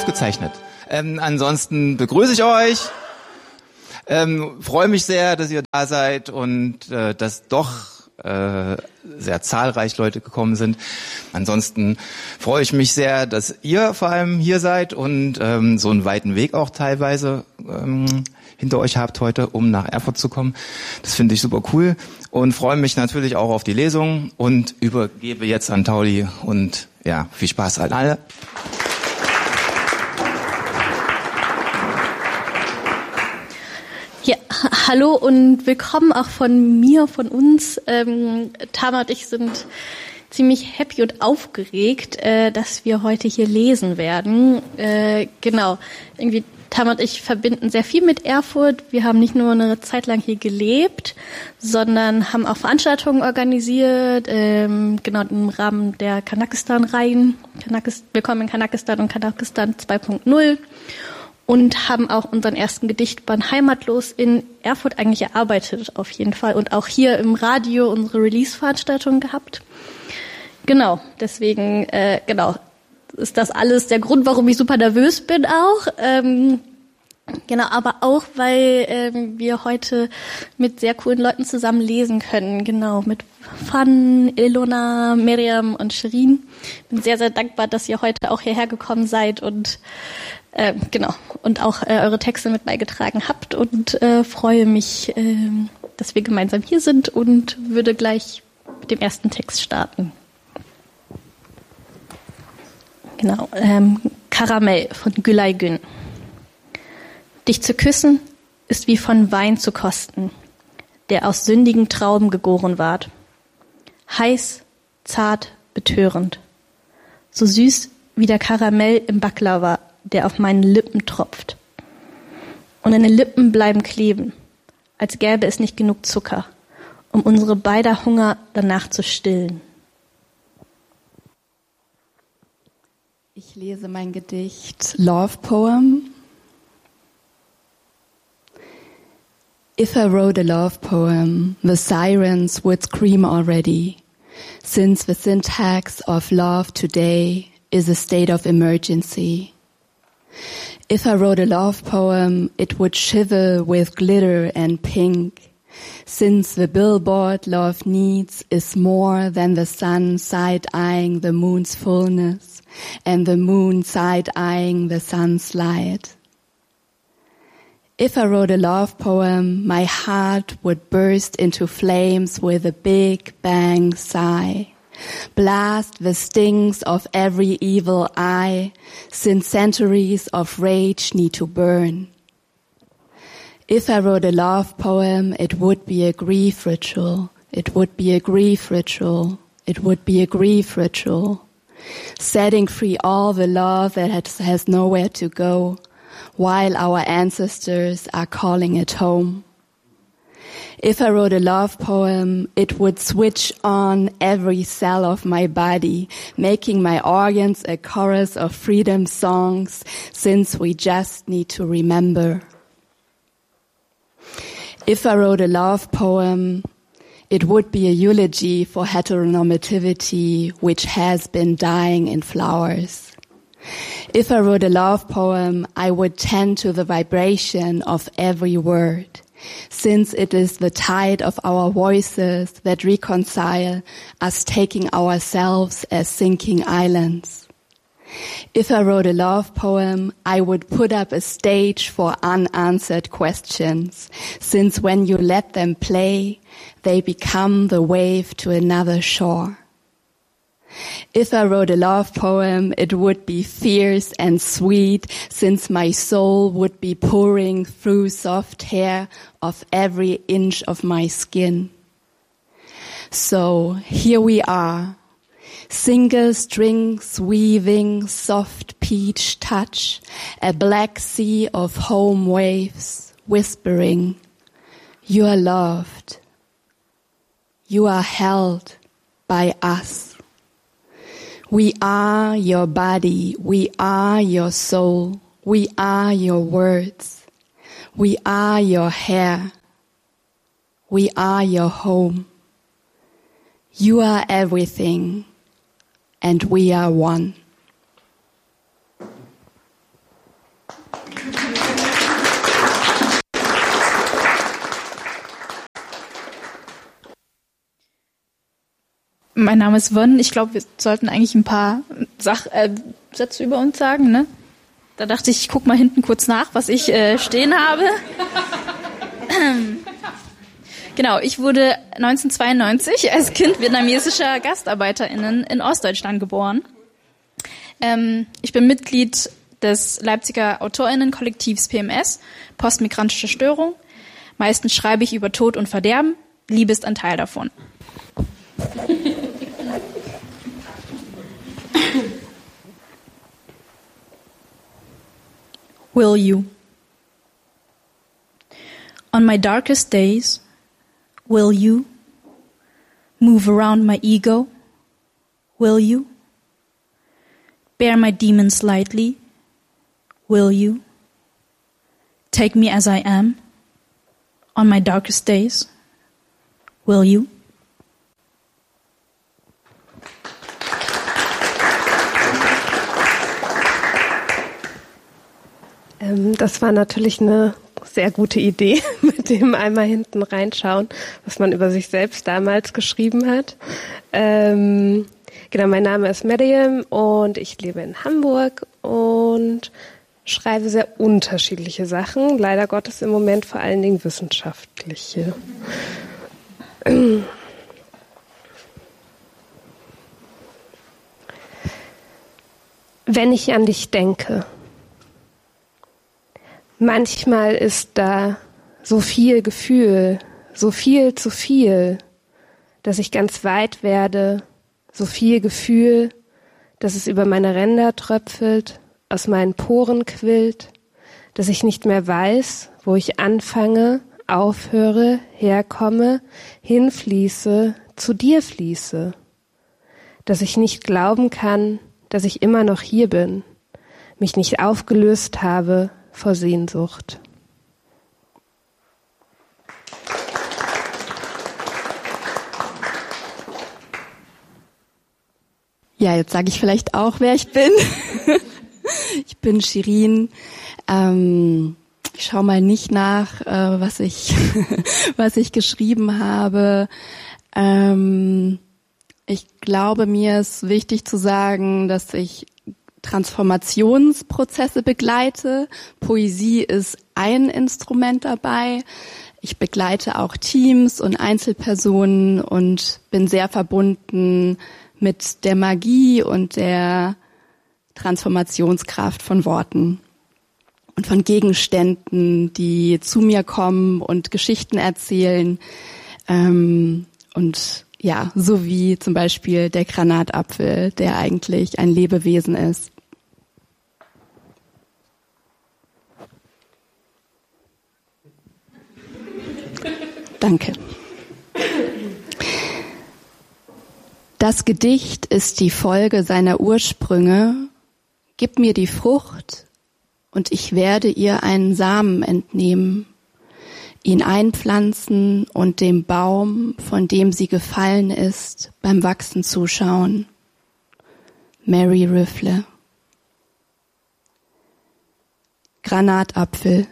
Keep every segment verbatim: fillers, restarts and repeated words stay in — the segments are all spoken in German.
aufgezeichnet. Ähm, ansonsten begrüße ich euch. Ähm, freue mich sehr, dass ihr da seid und äh, dass doch äh, sehr zahlreich Leute gekommen sind. Ansonsten freue ich mich sehr, dass ihr vor allem hier seid und ähm, so einen weiten Weg auch teilweise ähm, hinter euch habt heute, um nach Erfurt zu kommen. Das finde ich super cool und freue mich natürlich auch auf die Lesung und übergebe jetzt an Tauli und ja, viel Spaß an alle. Ja, hallo und willkommen auch von mir, von uns. Ähm, Tama und ich sind ziemlich happy und aufgeregt, äh, dass wir heute hier lesen werden. Äh, genau, irgendwie Tama und ich verbinden sehr viel mit Erfurt. Wir haben nicht nur eine Zeit lang hier gelebt, sondern haben auch Veranstaltungen organisiert, ähm, genau im Rahmen der Kanakistan-Reihen. Kanakis- Willkommen in Kanakistan und Kanakistan zwei Punkt null. Und haben auch unseren ersten Gedichtband Heimatlos in Erfurt eigentlich erarbeitet, auf jeden Fall. Und auch hier im Radio unsere Release-Veranstaltung gehabt. Genau, deswegen, äh, genau, ist das alles der Grund, warum ich super nervös bin auch. Ähm, genau, aber auch, weil ähm, wir heute mit sehr coolen Leuten zusammen lesen können. Genau, mit Fan, Ilona, Miriam und Shirin. Bin sehr, sehr dankbar, dass ihr heute auch hierher gekommen seid und Äh, genau, und auch äh, eure Texte mit beigetragen habt und äh, freue mich, äh, dass wir gemeinsam hier sind und würde gleich mit dem ersten Text starten. Genau, ähm, Karamell von Gülay Gün. Dich zu küssen ist wie von Wein zu kosten, der aus sündigen Trauben gegoren ward. Heiß, zart, betörend. So süß wie der Karamell im Baklava, der auf meinen Lippen tropft. Und deine Lippen bleiben kleben, als gäbe es nicht genug Zucker, um unsere beider Hunger danach zu stillen. Ich lese mein Gedicht Love Poem. If I wrote a love poem, the sirens would scream already, since the syntax of love today is a state of emergency. If I wrote a love poem, it would shiver with glitter and pink, since the billboard love needs is more than the sun side-eyeing the moon's fullness and the moon side-eyeing the sun's light. If I wrote a love poem, my heart would burst into flames with a big bang sigh. Blast the stings of every evil eye, since centuries of rage need to burn. If I wrote a love poem, it would be a grief ritual. It would be a grief ritual. It would be a grief ritual. Setting free all the love that has, has nowhere to go, while our ancestors are calling it home. If I wrote a love poem, it would switch on every cell of my body, making my organs a chorus of freedom songs, since we just need to remember. If I wrote a love poem, it would be a eulogy for heteronormativity, which has been dying in flowers. If I wrote a love poem, I would tend to the vibration of every word, since it is the tide of our voices that reconcile us taking ourselves as sinking islands. If I wrote a love poem, I would put up a stage for unanswered questions, since when you let them play, they become the wave to another shore. If I wrote a love poem, it would be fierce and sweet, since my soul would be pouring through soft hair of every inch of my skin. So here we are, single strings weaving soft peach touch, a black sea of home waves whispering, you are loved, you are held by us. We are your body, we are your soul, we are your words, we are your hair, we are your home. You are everything, and we are one. Mein Name ist Won. Ich glaube, wir sollten eigentlich ein paar Sach äh, Sätze über uns sagen, ne? Da dachte ich, ich guck mal hinten kurz nach, was ich äh, stehen habe. Genau, ich wurde neunzehnhundertzweiundneunzig als Kind vietnamesischer GastarbeiterInnen in Ostdeutschland geboren. Ähm, ich bin Mitglied des Leipziger AutorInnen-Kollektivs P M S, postmigrantische Störung. Meistens schreibe ich über Tod und Verderben. Liebe ist ein Teil davon. Will you? On my darkest days, will you move around my ego? Will you bear my demons lightly? Will you take me as I am on my darkest days? Will you? Ähm, das war natürlich eine sehr gute Idee, mit dem einmal hinten reinschauen, was man über sich selbst damals geschrieben hat. Ähm, genau, mein Name ist Mariam und ich lebe in Hamburg und schreibe sehr unterschiedliche Sachen, leider Gottes im Moment vor allen Dingen wissenschaftliche. Wenn ich an dich denke, manchmal ist da so viel Gefühl, so viel zu viel, dass ich ganz weit werde, so viel Gefühl, dass es über meine Ränder tröpfelt, aus meinen Poren quillt, dass ich nicht mehr weiß, wo ich anfange, aufhöre, herkomme, hinfließe, zu dir fließe, dass ich nicht glauben kann, dass ich immer noch hier bin, mich nicht aufgelöst habe vor Sehnsucht. Ja, jetzt sage ich vielleicht auch, wer ich bin. Ich bin Shirin. Ähm, ich schaue mal nicht nach, äh, was ich was ich geschrieben habe. Ähm, ich glaube, mir ist wichtig zu sagen, dass ich Transformationsprozesse begleite. Poesie ist ein Instrument dabei. Ich begleite auch Teams und Einzelpersonen und bin sehr verbunden mit der Magie und der Transformationskraft von Worten und von Gegenständen, die zu mir kommen und Geschichten erzählen. Ähm, und ja, so wie zum Beispiel der Granatapfel, der eigentlich ein Lebewesen ist. Danke. Das Gedicht ist die Folge seiner Ursprünge. Gib mir die Frucht und ich werde ihr einen Samen entnehmen, ihn einpflanzen und dem Baum, von dem sie gefallen ist, beim Wachsen zuschauen. Mary Rifle. Granatapfel.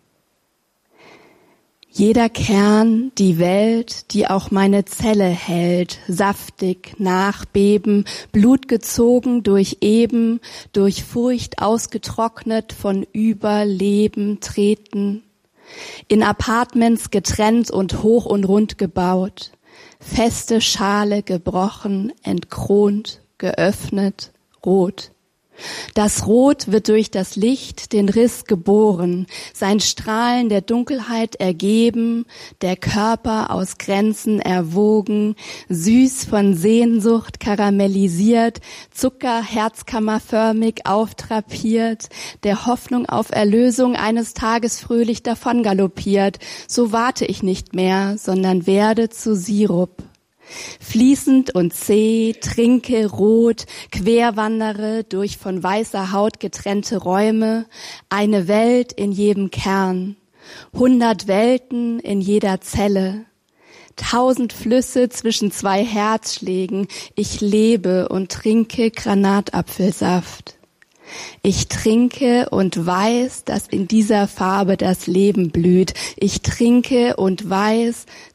Jeder Kern, die Welt, die auch meine Zelle hält, saftig, nachbeben, Blut gezogen durch Eben, durch Furcht ausgetrocknet, von Überleben treten, in Apartments getrennt und hoch und rund gebaut, feste Schale gebrochen, entkront, geöffnet, rot. Das Rot wird durch das Licht den Riss geboren, sein Strahlen der Dunkelheit ergeben, der Körper aus Grenzen erwogen, süß von Sehnsucht karamellisiert, Zucker herzkammerförmig auftrapiert, der Hoffnung auf Erlösung eines Tages fröhlich davon galoppiert. So warte ich nicht mehr, sondern werde zu Sirup. Fließend und zäh, trinke rot, querwandere durch von weißer Haut getrennte Räume, eine Welt in jedem Kern, hundert Welten in jeder Zelle, tausend Flüsse zwischen zwei Herzschlägen, ich lebe und trinke Granatapfelsaft. Ich trinke und weiß, dass in dieser Farbe das Leben blüht. Ich trinke und weiß,